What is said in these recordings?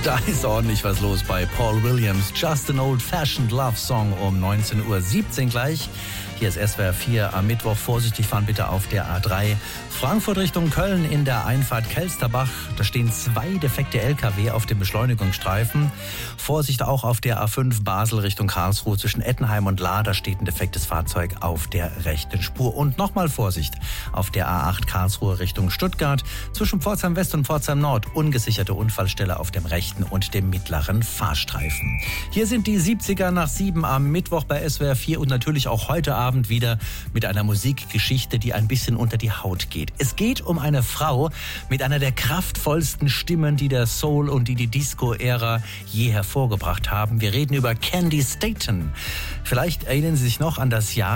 Da ist ordentlich was los bei Paul Williams. Just an Old-Fashioned Love Song um 19:17 Uhr gleich. Hier ist SWR 4 am Mittwoch. Vorsichtig fahren bitte auf der A3. Frankfurt Richtung Köln in der Einfahrt Kelsterbach. Da stehen 2 defekte LKW auf dem Beschleunigungsstreifen. Vorsicht auch auf der A5 Basel Richtung Karlsruhe zwischen Ettenheim und Lahr. Da steht ein defektes Fahrzeug auf der rechten Spur. Und nochmal Vorsicht auf der A8 Karlsruhe Richtung Stuttgart zwischen Pforzheim West und Pforzheim Nord. Ungesicherte Unfallstelle auf dem rechten und dem mittleren Fahrstreifen. Hier sind die 70er nach 7 am Mittwoch bei SWR 4 und natürlich auch heute Abend wieder mit einer Musikgeschichte, die ein bisschen unter die Haut geht. Es geht um eine Frau mit einer der kraftvollsten Stimmen, die der Soul und die Disco-Ära je hervorgebracht haben. Wir reden über Candi Staton. Vielleicht erinnern Sie sich noch an das Jahr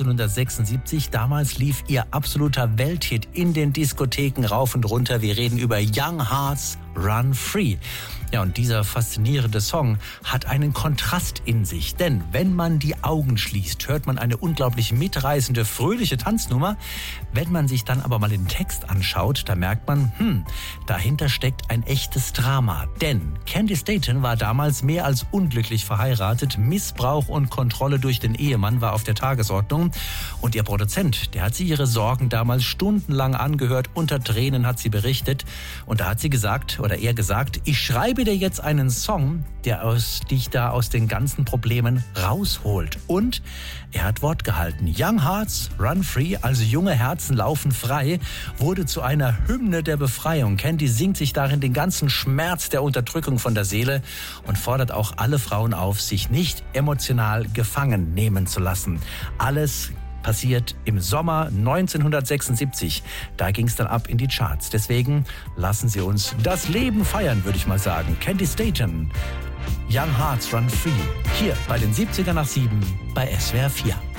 1976. Damals lief ihr absoluter Welthit in den Diskotheken rauf und runter. Wir reden über Young Hearts Run Free. Ja, und dieser faszinierende Song hat einen Kontrast in sich. Denn wenn man die Augen schließt, hört man eine unglaublich mitreißende, fröhliche Tanznummer. Wenn man sich dann aber mal den Text anschaut, da merkt man, dahinter steckt ein echtes Drama. Denn Candi Staton war damals mehr als unglücklich verheiratet. Missbrauch und Kontrolle durch den Ehemann war auf der Tagesordnung. Und ihr Produzent, der hat sie ihre Sorgen damals stundenlang angehört. Unter Tränen hat sie berichtet. Und da hat sie gesagt, oder er gesagt, ich schreibe dir jetzt einen Song, der dich da aus den ganzen Problemen rausholt. Und er hat Wort gehalten. Young Hearts Run Free, also junge Herzen laufen frei, wurde zu einer Hymne der Befreiung. Candi singt sich darin den ganzen Schmerz der Unterdrückung von der Seele und fordert auch alle Frauen auf, sich nicht emotional gefangen nehmen zu lassen. Alles passiert im Sommer 1976. Da ging es dann ab in die Charts. Deswegen lassen Sie uns das Leben feiern, würde ich mal sagen. Candi Staton, Young Hearts Run Free. Hier bei den 70er nach 7 bei SWR 4.